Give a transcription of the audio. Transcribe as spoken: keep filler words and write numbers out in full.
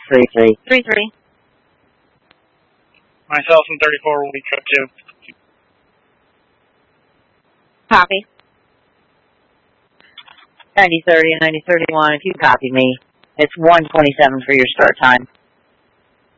three three. three three. Myself and thirty-four will be trip two. Copy. ninety thirty and ninety thirty-one, if you copy me, it's one twenty-seven for your start time.